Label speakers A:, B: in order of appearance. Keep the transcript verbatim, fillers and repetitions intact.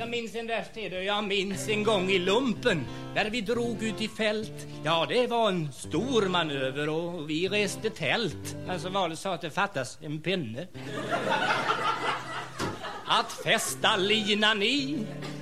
A: Jag minns en där sted, jag minns en gång i lumpen där vi drog ut i fält. Ja, det var en stor manöver och vi reste tält. Men så var det så att det fattas en pinne att fästa linan i.